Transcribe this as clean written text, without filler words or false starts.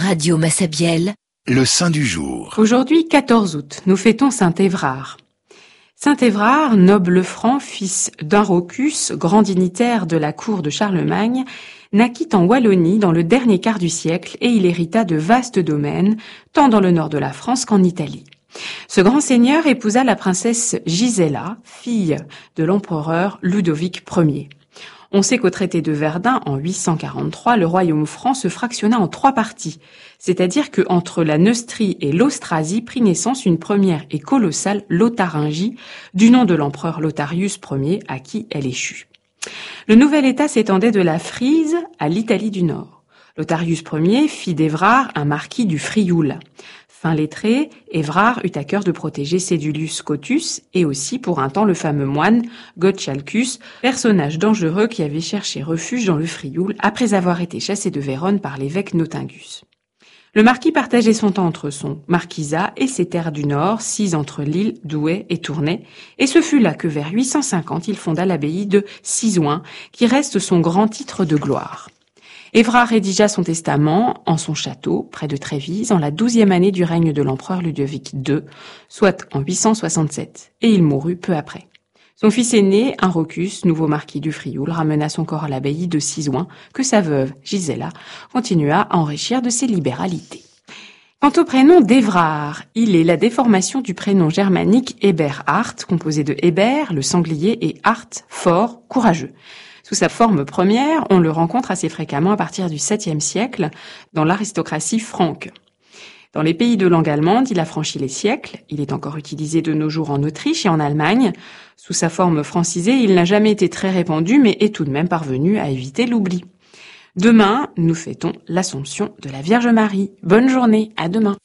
Radio Massabielle, le saint du jour. Aujourd'hui, 14 août, nous fêtons saint Évrard. Saint Évrard, noble franc, fils d'Arocus, grand dignitaire de la cour de Charlemagne, naquit en Wallonie dans le dernier quart du siècle et il hérita de vastes domaines, tant dans le nord de la France qu'en Italie. Ce grand seigneur épousa la princesse Gisela, fille de l'empereur Ludovic Ier. On sait qu'au traité de Verdun, en 843, le royaume franc se fractionna en 3 parties, c'est-à-dire que entre la Neustrie et l'Austrasie prit naissance une première et colossale Lotharingie, du nom de l'empereur Lotharius Ier à qui elle échut. Le nouvel État s'étendait de la Frise à l'Italie du Nord. Lotharius Ier fit d'Évrard un marquis du Frioul. Fin lettré, Évrard eut à cœur de protéger Sédulius Scotus et aussi pour un temps le fameux moine Gottschalcus, personnage dangereux qui avait cherché refuge dans le Frioul après avoir été chassé de Vérone par l'évêque Nothingus. Le marquis partageait son temps entre son marquisat et ses terres du Nord, sises entre Lille, Douai et Tournai, et ce fut là que vers 850 il fonda l'abbaye de Cisoing, qui reste son grand titre de gloire. Évrard rédigea son testament en son château, près de Trévise, en la 12e année du règne de l'empereur Ludovic II, soit en 867, et il mourut peu après. Son fils aîné, Arocus, nouveau marquis du Frioul, ramena son corps à l'abbaye de Cisoing, que sa veuve, Gisela, continua à enrichir de ses libéralités. Quant au prénom d'Évrard, il est la déformation du prénom germanique Eberhard, composé de Héber, le sanglier, et Hart, fort, courageux. Sous sa forme première, on le rencontre assez fréquemment à partir du 7e siècle dans l'aristocratie franque. Dans les pays de langue allemande, il a franchi les siècles. Il est encore utilisé de nos jours en Autriche et en Allemagne. Sous sa forme francisée, il n'a jamais été très répandu, mais est tout de même parvenu à éviter l'oubli. Demain, nous fêtons l'Assomption de la Vierge Marie. Bonne journée, à demain.